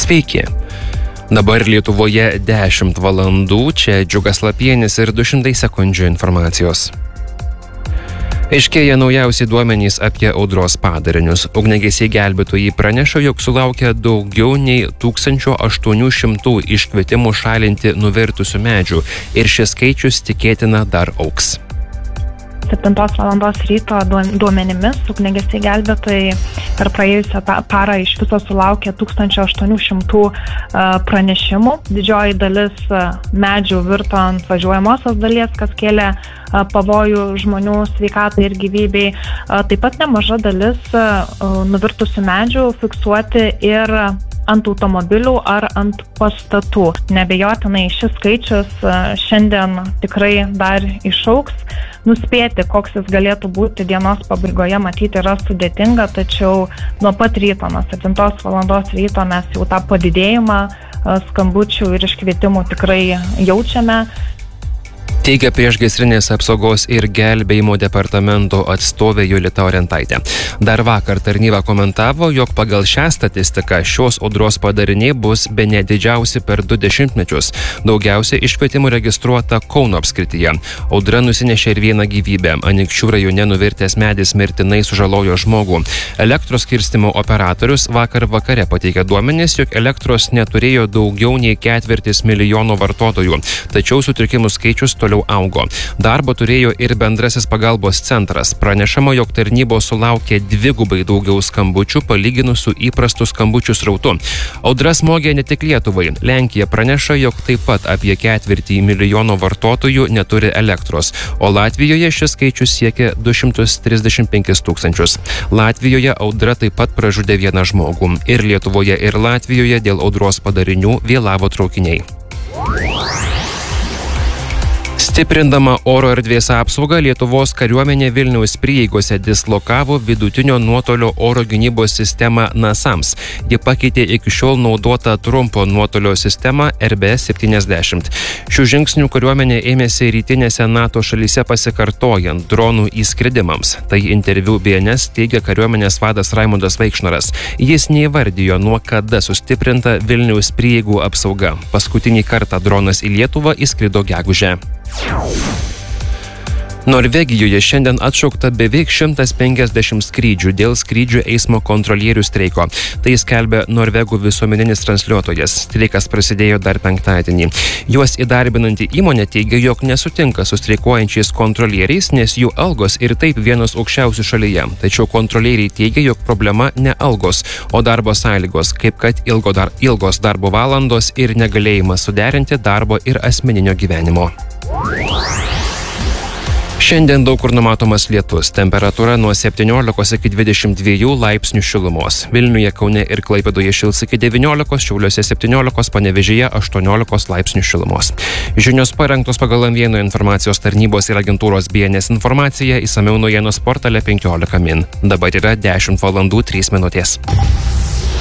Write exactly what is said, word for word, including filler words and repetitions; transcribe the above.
Sveiki. Dabar Lietuvoje dešimt valandų, čia Džiugas Lapienis ir du šimtai sekundžių informacijos. Aiškėja naujausi duomenys apie audros padarinius. Ugniagesiai gelbėtojai praneša, jog sulaukia daugiau nei tūkstančio aštuonių šimtų iškvietimų šalinti nuvirtusių medžių ir šis skaičius tikėtina dar augs. septintos valandos ryto duomenimis ugniagesiai gelbėtojai per praėjusią parą iš viso sulaukė tūkstančio aštuonių šimtų pranešimų. Didžioji dalis medžių virto ant važiuojamosios dalies, kas kėlė pavojų žmonių sveikatai ir gyvybei. Taip pat nemaža dalis nuvirtusių medžių fiksuoti ir ant automobilių ar ant pastatų. Neabejotinai šis skaičius šiandien tikrai dar išaugs. Nuspėti, koks jis galėtų būti dienos pabaigoje, matyti yra sudėtinga, tačiau nuo pat ryto, nuo septintos valandos ryto mes jau tą padidėjimą skambučių ir iškvietimų tikrai jaučiame. Teigia priešgaisrinės apsaugos ir gelbėjimo departamento atstovė Jolita Orentaitė. Dar vakar tarnyba komentavo, jog pagal šią statistiką šios audros padariniai bus bene didžiausi per du dešimtmečius. Daugiausia iškvietimų registruota Kauno apskrityje. Audra nusinešė ir vieną gyvybę. Anykščių rajone nuvirtęs medis mirtinai sužalojo žmogų. Elektros skirstymo operatorius vakar vakare pateikė duomenis, jog elektros neturėjo daugiau nei ketvirtis milijono vartotojų. Tačiau sutrikimų skaičius toliau augo. Darbo turėjo ir bendrasis pagalbos centras. Pranešama, jog tarnybos sulaukė dvigubai daugiau skambučių palyginus su įprastu skambučių srautu. Audra smogė ne tik Lietuvai. Lenkija praneša, jog taip pat apie ketvirtį milijono vartotojų neturi elektros, o Latvijoje šis skaičius siekia du šimtus trisdešimt penkis tūkstančius. Latvijoje audra taip pat pražudė vieną žmogų. Ir Lietuvoje, ir Latvijoje dėl audros padarinių vėlavo traukiniai. Stiprindama oro erdvės apsaugą, Lietuvos kariuomenė Vilniaus prieigose dislokavo vidutinio nuotolio oro gynybos sistemą NASAMS. Ji pakeitė iki šiol naudotą trumpo nuotolio sistemą R B S septyniasdešimt. Šių žingsnių kariuomenė ėmėsi rytinėse NATO šalyse pasikartojant dronų įskridimams. Tai interviu B N S teigia kariuomenės vadas Raimundas Vaikšnoras. Jis neįvardijo, nuo kada sustiprinta Vilniaus prieigų apsauga. Paskutinį kartą dronas į Lietuvą įskrido gegužę. Norvegijoje šiandien atšaukta beveik šimtas penkiasdešimt skrydžių dėl skrydžių eismo kontrolierių streiko. Tai skelbia Norvegų visuomeninis transliuotojas. Streikas prasidėjo dar penktadienį. Juos įdarbinanti įmonė teigia, jog nesutinka su streikuojančiais kontrolieriais, nes jų algos ir taip vienos aukščiausių šalyje. Tačiau kontrolieriai teigia, jog problema ne algos, o darbo sąlygos, kaip kad ilgo dar, ilgos darbo valandos ir negalėjimas suderinti darbo ir asmeninio gyvenimo. Šiandien daug kur numatomas lietus. Temperatūra nuo septyniolikos iki dvidešimt dviejų laipsnių šilumos. Vilniuje, Kaune ir Klaipėdoje šils iki devyniolikos, Šiauliuose septyniolikos, Panevėžyje aštuoniolikos laipsnių šilumos. Žinios parengtos pagal M vienas informacijos tarnybos ir agentūros B N S informacija, išsamiau naujienos portale penkiolika min. Dabar yra dešimt valandų trys minutės.